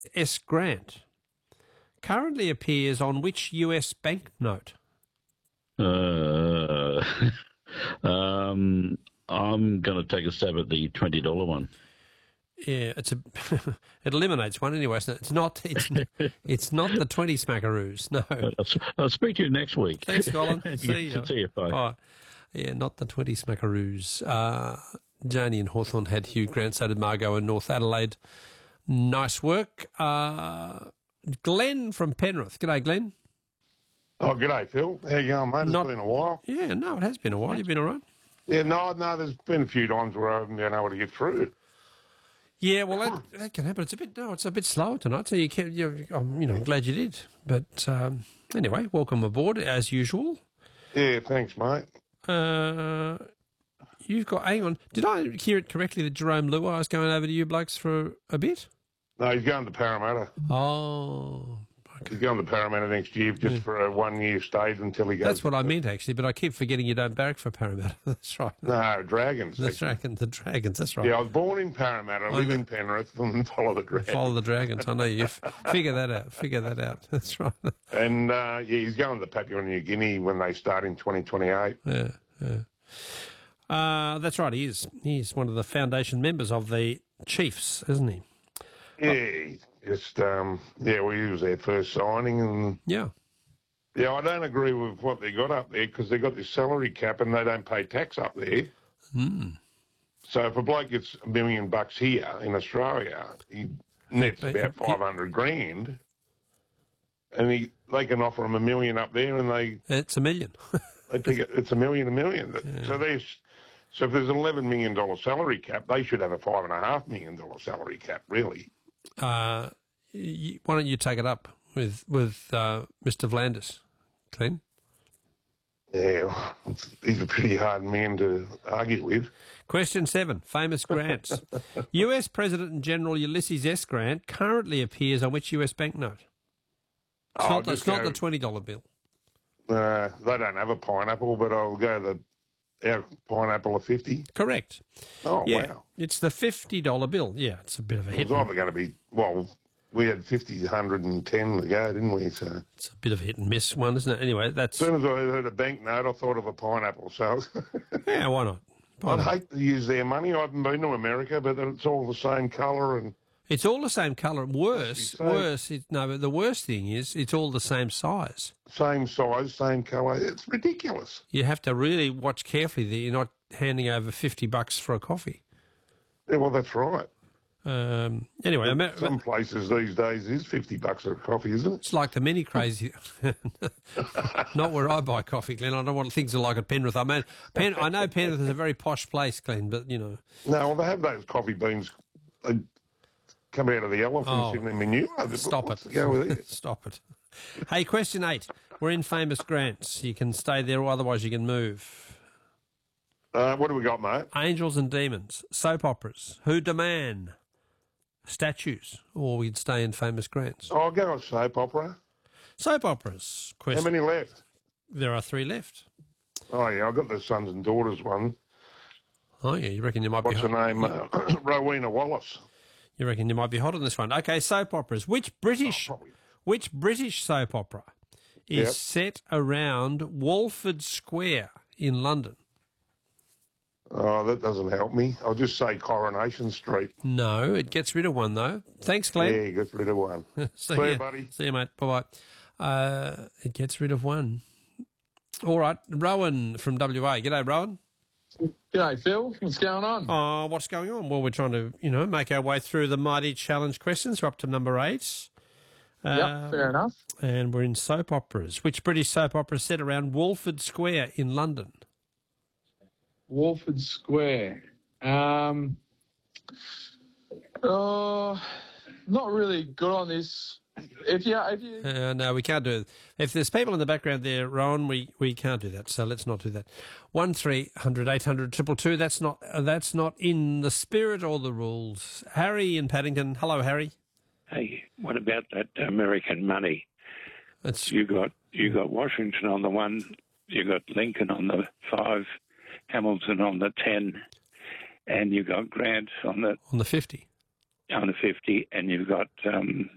S. Grant currently appears on which US banknote? I'm going to take a stab at the $20 one. Yeah, it eliminates one anyway. So it's not the 20 smackaroos. No. I'll speak to you next week. Thanks, Colin. See you. See you. Bye. Oh, yeah, not the 20 smackaroos. Janie and Hawthorn had Hugh Grant, so did Margot in North Adelaide. Nice work. Glenn from Penrith. G'day, Glenn. Oh, g'day, Phil. How you going, mate? It's been a while. Yeah, no, it has been a while. You've been all right? Yeah, no, there's been a few times where I haven't been able to get through. Yeah, well, that can happen. It's a bit slower tonight, so I'm glad you did. But anyway, welcome aboard, as usual. Yeah, thanks, mate. You've got, hang on, did I hear it correctly that Jerome Luai is going over to you blokes for a bit? No, he's going to Parramatta. Oh, okay. He's going to Parramatta next year just for a 1 year stay until he goes. That's what I meant, actually, but I keep forgetting you don't barrack for Parramatta. That's right. No, Dragons. The Dragons, that's right. Yeah, I was born in Parramatta, live in Penrith, and follow the Dragons. Follow the Dragons. I know you. Figure that out. That's right. And, he's going to Papua New Guinea when they start in 2028. Yeah. That's right, he is. He's one of the foundation members of the Chiefs, isn't he? Yeah, just, he was their first signing. And yeah, I don't agree with what they got up there because they got this salary cap and they don't pay tax up there. Mm. So if a bloke gets $1 million here in Australia, he nets about 500 grand, and they can offer him $1 million up there, and it's $1 million. they think it's $1 million. Yeah. So if there's an $11 million salary cap, they should have a $5.5 million salary cap, really. Why don't you take it up with Mr. Vlandis, Glenn? Yeah, he's a pretty hard man to argue with. Question 7, famous grants. US President and General Ulysses S. Grant currently appears on which US banknote? It's not the $20 bill. They don't have a pineapple, but I'll go our pineapple of 50. Correct. Oh, yeah, wow. It's the $50 bill. Yeah, it's a bit of a hit. It was either going to be, we had 50, 110 to go, didn't we? So it's a bit of a hit and miss one, isn't it? Anyway, as soon as I heard a banknote, I thought of a pineapple. So yeah, why not? I'd hate to use their money. I haven't been to America, but it's all the same colour and. It's all the same colour. Worse. But the worst thing is it's all the same size. Same size, same colour. It's ridiculous. You have to really watch carefully that you're not handing over $50 for a coffee. Yeah, well, that's right. Anyway, some places these days is $50 for a coffee, isn't it? It's like the mini crazy. Not where I buy coffee, Glenn. I don't know what things are like at Penrith. I know Penrith is a very posh place, Glenn, but No, well, they have those coffee beans. They come out of the elephants in their manure. Stop it. Go with it. Stop it. Hey, question 8. We're in famous grants. You can stay there, or otherwise you can move. What do we got, mate? Angels and demons, soap operas, who demand, statues, or we'd stay in famous grants. I'll go with soap opera. Soap operas. Question. How many left? There are 3 left. Oh, yeah, I've got the Sons and Daughters one. Oh, yeah, you reckon you might What's be her name? Rowena Wallace. You reckon you might be hot on this one. Okay, soap operas. Which British soap opera is set around Walford Square in London? Oh, that doesn't help me. I'll just say Coronation Street. No, it gets rid of one, though. Thanks, Glenn. Yeah, it gets rid of one. See you, buddy. See you, mate. Bye-bye. It gets rid of one. All right, Rowan from WA. G'day, Rowan. G'day, Phil. What's going on? Oh, what's going on? Well, we're trying to, make our way through the mighty challenge questions. We're up to number 8. Fair enough. And we're in soap operas. Which British soap opera is set around Walford Square in London? Walford Square. Not really good on this. If you no, we can't do it. If there's people in the background there, Rowan, we can't do that. So let's not do that. 1300 800 222. That's not in the spirit or the rules. Harry in Paddington. Hello, Harry. Hey, what about that American money? You got Washington on the 1, you got Lincoln on the 5, Hamilton on the 10, and you got Grant on the 50. On the 50, and you've got